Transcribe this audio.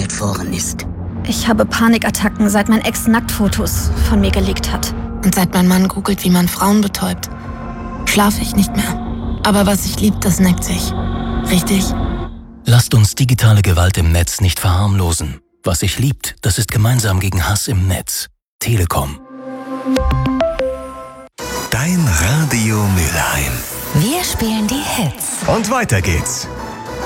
Internetforen ist. Ich habe Panikattacken, seit mein Ex Nacktfotos von mir gelegt hat. Und seit mein Mann googelt, wie man Frauen betäubt, schlafe ich nicht mehr. Aber was ich lieb, das neckt sich. Richtig? Lasst uns digitale Gewalt im Netz nicht verharmlosen. Was sich liebt, das ist gemeinsam gegen Hass im Netz. Telekom. Dein Radio Mülheim. Wir spielen die Hits. Und weiter geht's.